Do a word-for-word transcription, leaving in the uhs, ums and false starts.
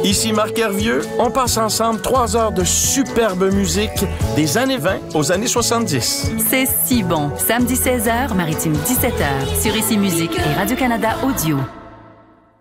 Ici Marc Hervieux, on passe ensemble trois heures de superbe musique des années vingt aux années soixante-dix. C'est si bon. Samedi seize heures, Maritime dix-sept heures, sur Ici Musique et Radio-Canada Audio.